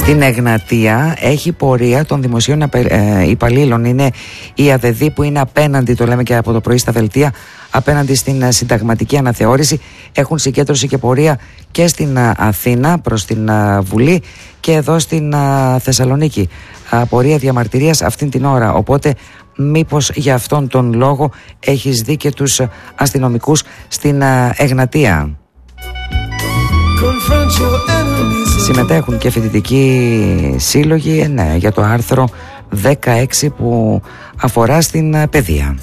Στην Εγνατία έχει πορεία των δημοσίων υπαλλήλων. Είναι η ΑΔΕΔΗ που είναι απέναντι, το λέμε και από το πρωί στα δελτία, απέναντι στην συνταγματική αναθεώρηση. Έχουν συγκέντρωση και πορεία και στην Αθήνα προς την Βουλή και εδώ στην Θεσσαλονίκη. Πορεία διαμαρτυρίας αυτήν την ώρα. Οπότε μήπως για αυτόν τον λόγο έχεις δει και τους αστυνομικούς στην Εγνατία. Συμμετέχουν και φοιτητικοί σύλλογοι για το άρθρο 16 που αφορά στην παιδεία.